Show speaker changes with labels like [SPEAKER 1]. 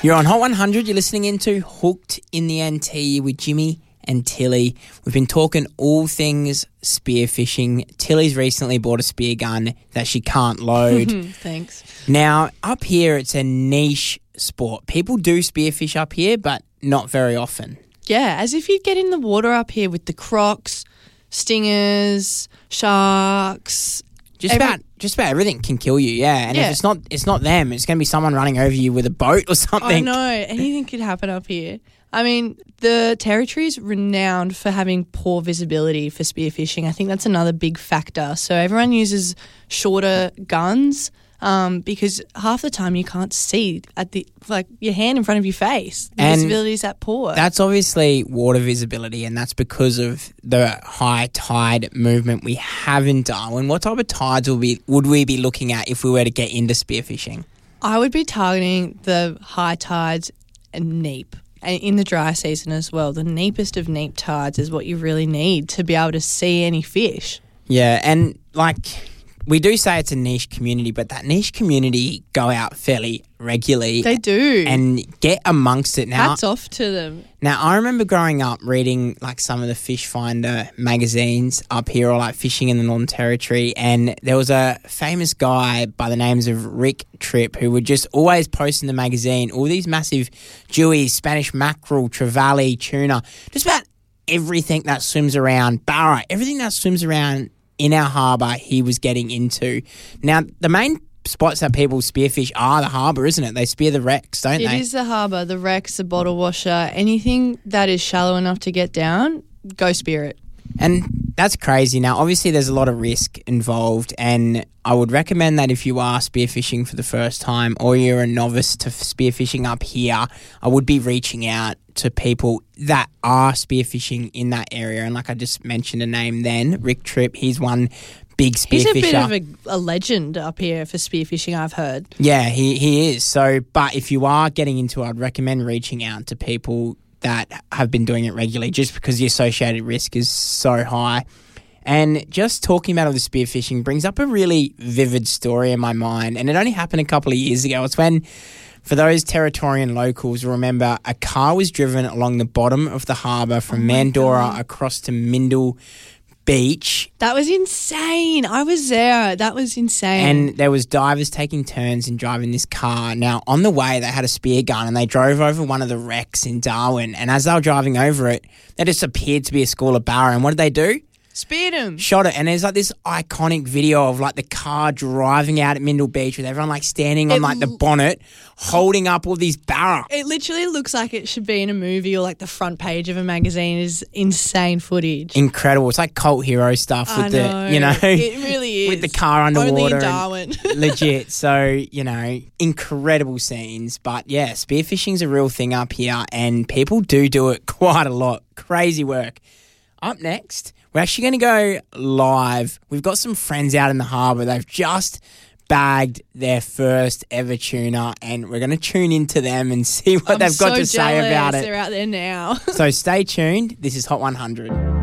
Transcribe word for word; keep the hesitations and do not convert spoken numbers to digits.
[SPEAKER 1] You're on Hot one hundred. You're listening into Hooked in the N T with Jimmy and Tilly. We've been talking all things spearfishing. Tilly's recently bought a spear gun that she can't load.
[SPEAKER 2] Thanks.
[SPEAKER 1] Now, up here, it's a niche sport. People do spearfish up here, but not very often.
[SPEAKER 2] Yeah, as if you'd get in the water up here with the crocs, stingers, sharks.
[SPEAKER 1] Just
[SPEAKER 2] Every-
[SPEAKER 1] about just about everything can kill you, yeah. And
[SPEAKER 2] Yeah.
[SPEAKER 1] if it's not it's not them, it's going to be someone running over you with a boat or something.
[SPEAKER 2] I know, anything could happen up here. I mean, the territory is renowned for having poor visibility for spearfishing. I think that's another big factor. So everyone uses shorter guns um, because half the time you can't see at the like your hand in front of your face. The
[SPEAKER 1] And
[SPEAKER 2] visibility is that poor.
[SPEAKER 1] That's obviously water visibility, and that's because of the high tide movement we have in Darwin. What type of tides will be would we be looking at if we were to get into spearfishing?
[SPEAKER 2] I would be targeting the high tides and neap. And in the dry season as well, the neapest of neap tides is what you really need to be able to see any fish.
[SPEAKER 1] Yeah, and like we do say it's a niche community, but that niche community go out fairly regularly.
[SPEAKER 2] They do.
[SPEAKER 1] And get amongst it now.
[SPEAKER 2] Hats off to them.
[SPEAKER 1] Now, I remember growing up reading like some of the Fish Finder magazines up here, or like Fishing in the Northern Territory, and there was a famous guy by the names of Rick Tripp who would just always post in the magazine all these massive jewies, Spanish mackerel, trevally, tuna, just about everything that swims around, barra, everything that swims around in our harbour he was getting into. Now, the main spots that people spearfish are the harbour, isn't it? They spear the wrecks, don't
[SPEAKER 2] It
[SPEAKER 1] they?
[SPEAKER 2] is the harbour, the wrecks, the bottle washer, anything that is shallow enough to get down, go spear it.
[SPEAKER 1] And that's crazy. Now, obviously, there's a lot of risk involved, and I would recommend that if you are spearfishing for the first time or you're a novice to spearfishing up here, I would be reaching out to people that are spearfishing in that area. And like I just mentioned a name then, Rick Tripp, he's one big spearfisher.
[SPEAKER 2] He's a bit of a, a legend up here for spearfishing, I've heard.
[SPEAKER 1] Yeah, he, he is. So, but if you are getting into it, I'd recommend reaching out to people that have been doing it regularly, just because the associated risk is so high. And just talking about all the spearfishing brings up a really vivid story in my mind, and it only happened a couple of years ago. It's when, for those Territorian locals, remember, a car was driven along the bottom of the harbour from
[SPEAKER 2] Oh
[SPEAKER 1] Mandorah across to Mindle Beach.
[SPEAKER 2] That was insane. I was there. That was insane.
[SPEAKER 1] And there was divers taking turns in driving this car. Now, on the way, they had a spear gun and they drove over one of the wrecks in Darwin. And as they were driving over it, there just appeared to be a school of barra. And what did they do?
[SPEAKER 2] Speared him.
[SPEAKER 1] Shot it. And there's like this iconic video of like the car driving out at Mindle Beach with everyone like standing on
[SPEAKER 2] It
[SPEAKER 1] like the
[SPEAKER 2] l-
[SPEAKER 1] bonnet, holding up all these barra.
[SPEAKER 2] It literally looks like it should be in a movie or like the front page of a magazine. It is insane footage.
[SPEAKER 1] Incredible. It's like cult hero stuff with
[SPEAKER 2] I know.
[SPEAKER 1] the, you know,
[SPEAKER 2] It really is.
[SPEAKER 1] with the car underwater.
[SPEAKER 2] Only in
[SPEAKER 1] and-
[SPEAKER 2] Darwin.
[SPEAKER 1] Legit. So, you know, incredible scenes. But yeah, spearfishing's a real thing up here and people do do it quite a lot. Crazy work. Up next, we're actually going to go live. We've got some friends out in the harbour. They've just bagged their first ever tuna and we're going to tune into them and see what
[SPEAKER 2] I'm
[SPEAKER 1] they've got
[SPEAKER 2] so
[SPEAKER 1] to say
[SPEAKER 2] jealous.
[SPEAKER 1] about it.
[SPEAKER 2] They're out there now.
[SPEAKER 1] So stay tuned. This is Hot one hundred.